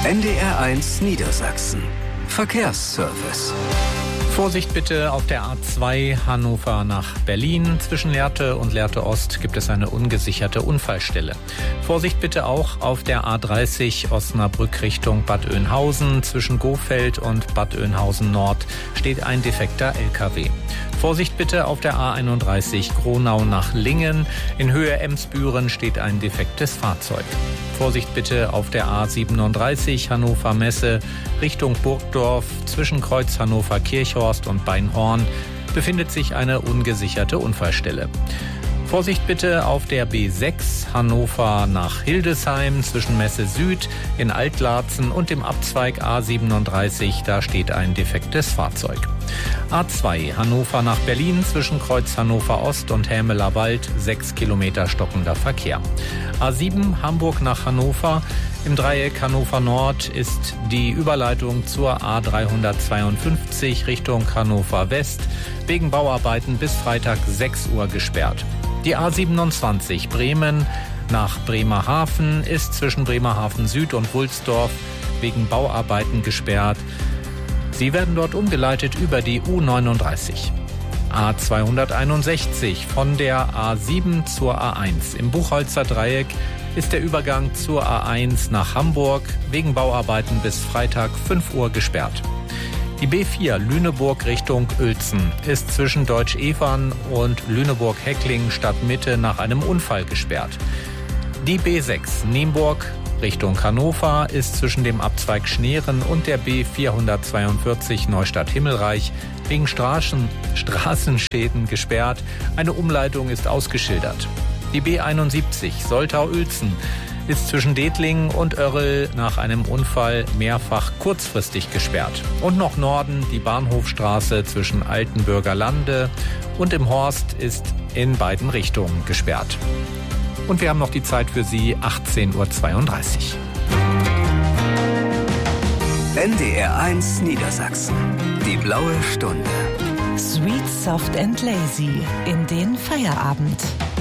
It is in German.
NDR1 Niedersachsen. Verkehrsservice. Vorsicht bitte auf der A2 Hannover nach Berlin. Zwischen Lehrte und Lehrte Ost gibt es eine ungesicherte Unfallstelle. Vorsicht bitte auch auf der A30 Osnabrück Richtung Bad Oeynhausen. Zwischen Gohfeld und Bad Oeynhausen Nord steht ein defekter LKW. Vorsicht bitte auf der A31 Gronau nach Lingen. In Höhe Emsbüren steht ein defektes Fahrzeug. Vorsicht bitte auf der A37 Hannover Messe Richtung Burgdorf. Zwischen Kreuz Hannover Kirchhorst und Beinhorn befindet sich eine ungesicherte Unfallstelle. Vorsicht bitte auf der B6 Hannover nach Hildesheim zwischen Messe Süd in Altlarzen und dem Abzweig A37, da steht ein defektes Fahrzeug. A2 Hannover nach Berlin zwischen Kreuz Hannover Ost und Hämeler Wald 6 Kilometer stockender Verkehr. A7 Hamburg nach Hannover. Im Dreieck Hannover Nord ist die Überleitung zur A352 Richtung Hannover West wegen Bauarbeiten bis Freitag 6 Uhr gesperrt. Die A27 Bremen nach Bremerhaven ist zwischen Bremerhaven Süd und Wulsdorf wegen Bauarbeiten gesperrt. Sie werden dort umgeleitet über die U39. A261 von der A7 zur A1. Im Buchholzer Dreieck ist der Übergang zur A1 nach Hamburg wegen Bauarbeiten bis Freitag 5 Uhr gesperrt. Die B4 Lüneburg Richtung Uelzen ist zwischen Deutsch-Evern und Lüneburg-Heckling Stadtmitte nach einem Unfall gesperrt. Die B6 Nienburg Richtung Hannover ist zwischen dem Abzweig Schneeren und der B442 Neustadt-Himmelreich wegen Straßenschäden gesperrt. Eine Umleitung ist ausgeschildert. Die B71 Soltau-Uelzen ist zwischen Dettlingen und Oerrl nach einem Unfall mehrfach kurzfristig gesperrt. Und noch Norden die Bahnhofstraße zwischen Altenburger Lande und im Horst ist in beiden Richtungen gesperrt. Und wir haben noch die Zeit für Sie, 18:32 Uhr. NDR1 Niedersachsen. Die blaue Stunde. Sweet, soft and lazy in den Feierabend.